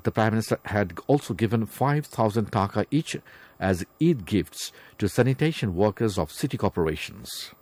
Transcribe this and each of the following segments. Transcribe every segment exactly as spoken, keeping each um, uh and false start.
the Prime Minister had also given five thousand taka each as Eid gifts to sanitation workers of city corporations.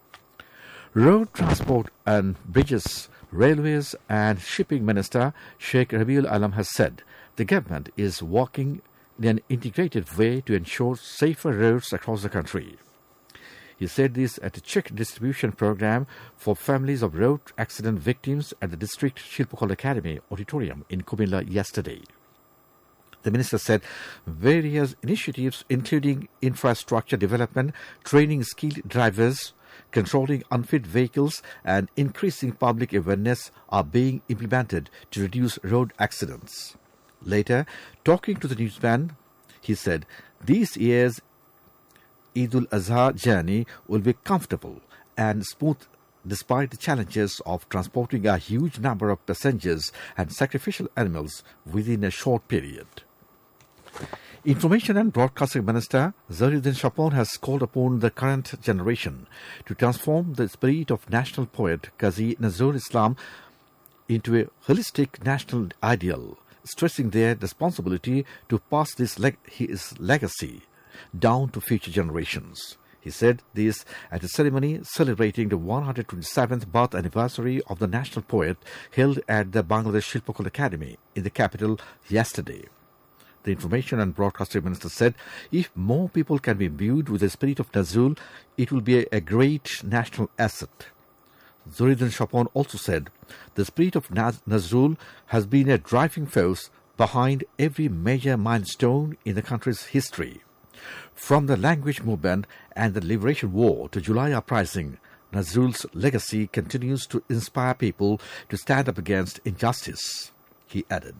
Road Transport and Bridges, Railways and Shipping Minister Sheikh Rabiul Alam has said the government is working in an integrated way to ensure safer roads across the country. He said this at a check distribution program for families of road accident victims at the District Shilpakala Academy Auditorium in Kumilla yesterday. The minister said various initiatives including infrastructure development, training skilled drivers, controlling unfit vehicles and increasing public awareness are being implemented to reduce road accidents. Later, talking to the newsman, he said, this year's Eid al-Azha journey will be comfortable and smooth despite the challenges of transporting a huge number of passengers and sacrificial animals within a short period. Information and Broadcasting Minister Zahruddin Shapon has called upon the current generation to transform the spirit of national poet Qazi Nazrul Islam into a holistic national ideal, stressing their responsibility to pass this leg- his legacy down to future generations. He said this at a ceremony celebrating the one hundred twenty-seventh birth anniversary of the national poet held at the Bangladesh Shilpakala Academy in the capital yesterday. The Information and Broadcasting Minister said, if more people can be imbued with the spirit of Nazrul, it will be a, a great national asset. Zahruddin Shapon also said, the spirit of Naz- Nazrul has been a driving force behind every major milestone in the country's history. From the language movement and the liberation war to July uprising, Nazrul's legacy continues to inspire people to stand up against injustice, he added.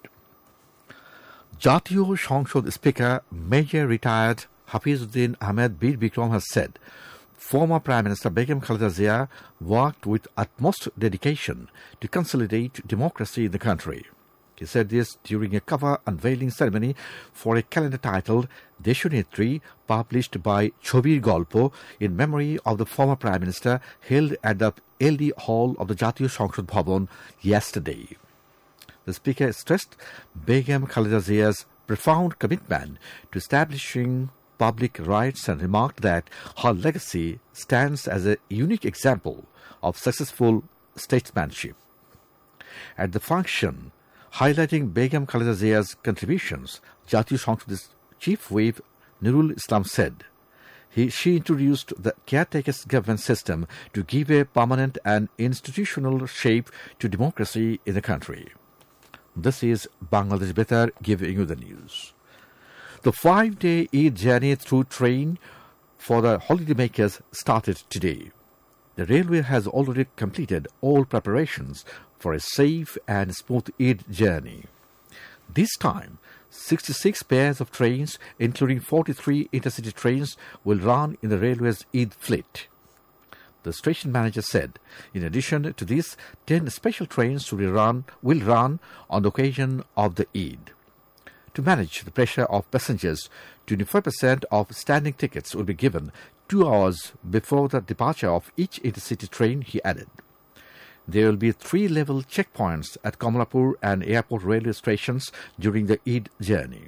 Jatiyo Shangshod Speaker Major Retired Hafizuddin Ahmed Bir Bikram has said, former Prime Minister Begum Khaleda Zia worked with utmost dedication to consolidate democracy in the country. He said this during a cover unveiling ceremony for a calendar titled Deshonetri, published by Chobir Golpo in memory of the former Prime Minister, held at the L D Hall of the Jatiyo Shangshod Bhavan yesterday. The Speaker stressed Begum Khaleda Zia's profound commitment to establishing public rights and remarked that her legacy stands as a unique example of successful statesmanship. At the function, highlighting Begum Khaleda Zia's contributions, Jatiyo Shangshod's Chief Whip Nurul Islam said, he, she introduced the caretaker's government system to give a permanent and institutional shape to democracy in the country. This is Bangladesh Betar giving you the news. The five-day Eid journey through train for the holidaymakers started today. The railway has already completed all preparations for a safe and smooth Eid journey. This time, sixty-six pairs of trains, including forty-three intercity trains, will run in the railway's Eid fleet. The station manager said, in addition to this, ten special trains will run, will run on the occasion of the Eid. To manage the pressure of passengers, twenty-five percent of standing tickets will be given two hours before the departure of each intercity train, he added. There will be three-level checkpoints at Kamalapur and airport railway stations during the Eid journey.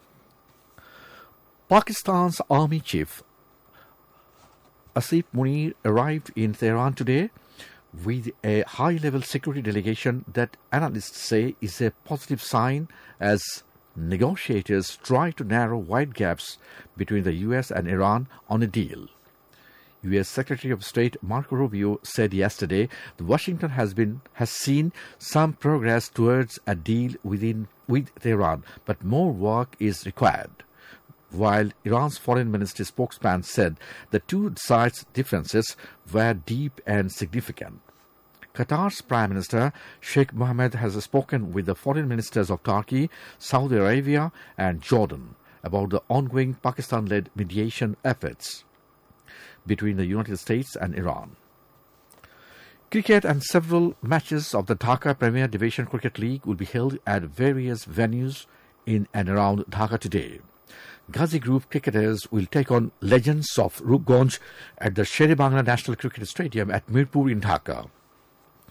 Pakistan's Army Chief Asif Munir arrived in Tehran today with a high-level security delegation that analysts say is a positive sign as negotiators try to narrow wide gaps between the U S and Iran on a deal. U S Secretary of State Marco Rubio said yesterday that Washington has been has seen some progress towards a deal within with Tehran, but more work is required. While Iran's foreign ministry spokesman said the two sides' differences were deep and significant. Qatar's Prime Minister Sheikh Mohammed has spoken with the foreign ministers of Turkey, Saudi Arabia and Jordan about the ongoing Pakistan-led mediation efforts between the United States and Iran. Cricket and several matches of the Dhaka Premier Division Cricket League will be held at various venues in and around Dhaka today. Ghazi Group cricketers will take on Legends of Rupganj at the Sher-e-Bangla National Cricket Stadium at Mirpur in Dhaka.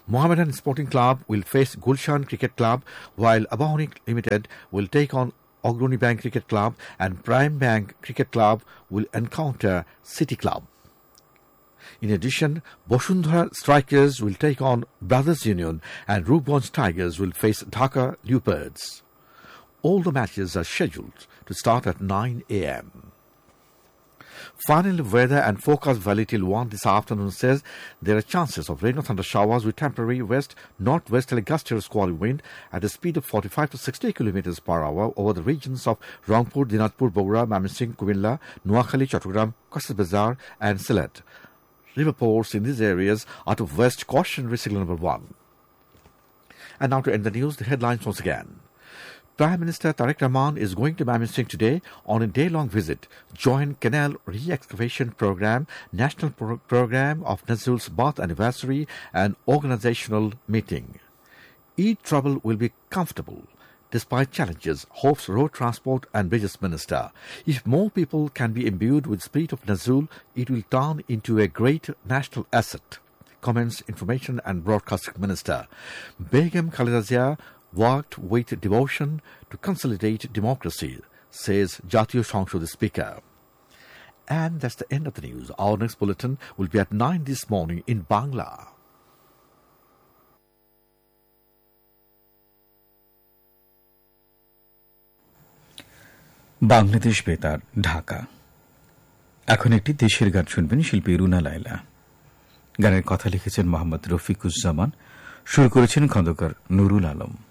Mohammedan Sporting Club will face Gulshan Cricket Club, while Abahani Limited will take on Ogroni Bank Cricket Club, and Prime Bank Cricket Club will encounter City Club. In addition, Boshundhara Strikers will take on Brothers Union, and Rupganj Tigers will face Dhaka Leopards. All the matches are scheduled to start at nine a.m. Finally, weather and forecast valley till one this afternoon says there are chances of rain or thunder showers with temporary west, northwesterly gusty squally wind at a speed of forty-five to sixty kilometers per hour over the regions of Rangpur, Dinajpur, Bogra, Mymensingh, Kumilla, Noakhali, Chattogram, Cox's Bazar and Sylhet. River ports in these areas are to west cautionary signal number one. And now to end the news, the headlines once again. Prime Minister Tariq Rahman is going to Mymensingh today on a day-long visit, join Canal Re-Excavation Programme, National Pro- Programme of Nazrul's birth anniversary and organizational meeting. Eid travel will be comfortable, despite challenges, hopes Road Transport and Bridges Minister. If more people can be imbued with the spirit of Nazrul, it will turn into a great national asset, comments Information and Broadcasting Minister. Begum Khaleda Zia worked with devotion to consolidate democracy, says Jatiyo সংসদ Speaker. And that's the end of the news. Our next bulletin will be at nine this morning in Bangla. Bangladesh বেতার, ঢাকা। এখন একটি দেশের গান শুনবেন শিল্পী রুনা লায়লা। গানের কথা লিখেছেন মোহাম্মদ রফিকুজ্জামান, সুর করেছেন খন্দকার নুরুল আলম।